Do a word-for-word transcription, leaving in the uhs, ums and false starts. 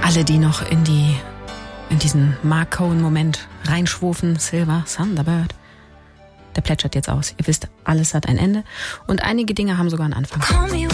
alle, die noch in die in diesen Mark Cohen-Moment reinschwufen, Silver Thunderbird, der plätschert jetzt aus. Ihr wisst, alles hat ein Ende und einige Dinge haben sogar einen Anfang.